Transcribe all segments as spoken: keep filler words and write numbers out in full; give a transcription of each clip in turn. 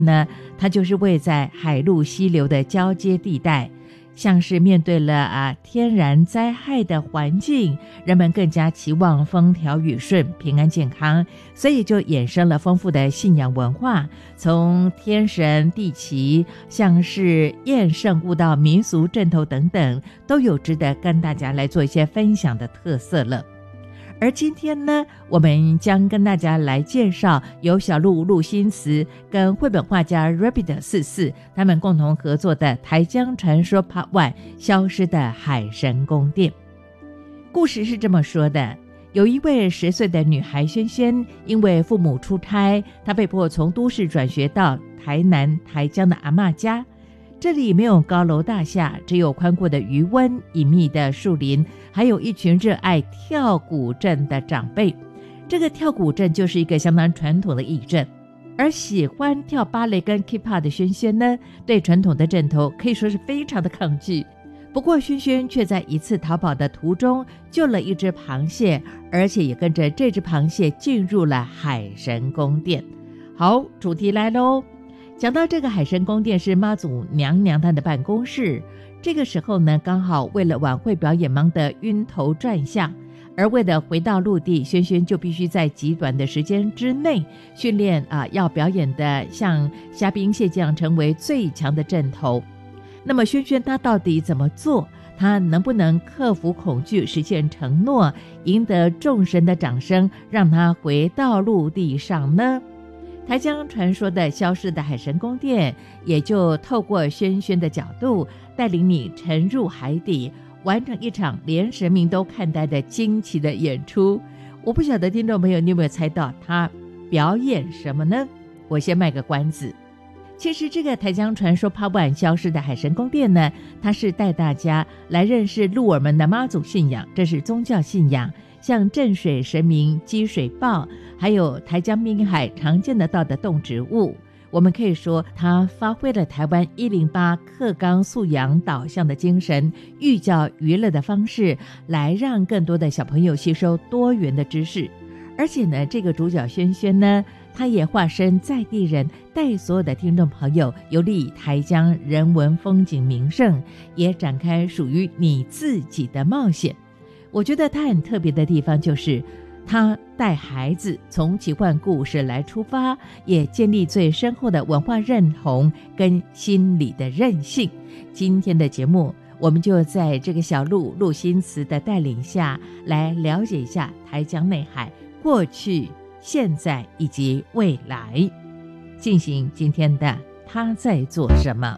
呢，它就是位在海陆溪流的交接地带，像是面对了啊天然灾害的环境，人们更加期望风调雨顺、平安健康，所以就衍生了丰富的信仰文化，从天神地旗，像是验圣物到民俗阵头等等，都有值得跟大家来做一些分享的特色了。而今天呢，我们将跟大家来介绍由小鹿陆新慈跟绘本画家 Rabbit 四四他们共同合作的台江传说 Part One 消失的海神宫殿。故事是这么说的，有一位十岁的女孩萱萱，因为父母出差，她被迫从都市转学到台南台江的阿嬷家。这里没有高楼大厦，只有宽阔的渔湾、隐秘的树林，还有一群热爱跳古镇的长辈。这个跳古镇就是一个相当传统的艺阵，而喜欢跳芭蕾跟 K-pop 的萱萱呢，对传统的阵头可以说是非常的抗拒。不过萱萱却在一次逃跑的途中救了一只螃蟹，而且也跟着这只螃蟹进入了海神宫殿。好，主题来咯。讲到这个海神宫殿是妈祖娘娘她的办公室，这个时候呢，刚好为了晚会表演忙得晕头转向，而为了回到陆地，萱萱就必须在极短的时间之内训练啊，要表演的像虾兵蟹将成为最强的阵头。那么萱萱她到底怎么做？她能不能克服恐惧，实现承诺，赢得众神的掌声，让她回到陆地上呢？台江传说的消失的海神宫殿，也就透过萱萱的角度，带领你沉入海底，完成一场连神明都看待的惊奇的演出。我不晓得听众朋友你有没有猜到他表演什么呢？我先卖个关子。其实这个台江传说 Part One 消失的海神宫殿呢，它是带大家来认识鹿耳门的妈祖信仰，这是宗教信仰，像镇水神明、积水豹，还有台江滨海常见得到的动植物。我们可以说它发挥了台湾一零八课纲素养导向的精神，寓教于乐的方式，来让更多的小朋友吸收多元的知识。而且呢，这个主角萱萱呢，他也化身在地人，带所有的听众朋友游历台江人文风景名胜，也展开属于你自己的冒险。我觉得他很特别的地方就是他带孩子从奇幻故事来出发，也建立最深厚的文化认同跟心理的韧性。今天的节目我们就在这个小鹿陆新慈的带领下，来了解一下台江内海过去、现在以及未来，进行今天的他在做什么。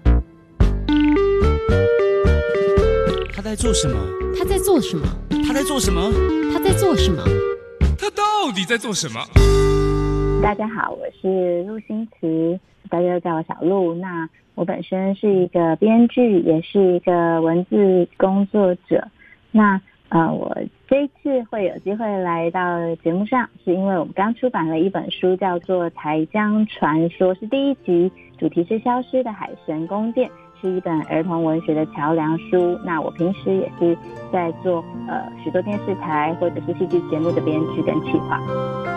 他在做什么？ 他在做什么？ 他在做什么？ 他在做什么？ 他到底在做什么？ 大家好，我是陆新慈，大家都叫我小陆。那我本身是一个编剧，也是一个文字工作者。那呃，我这一次会有机会来到节目上，是因为我们刚出版了一本书，叫做《台江传说》，是第一集，主题是消失的海神宫殿，是一本儿童文学的桥梁书。那我平时也是在做呃许多电视台或者是戏剧节目的编剧跟企划。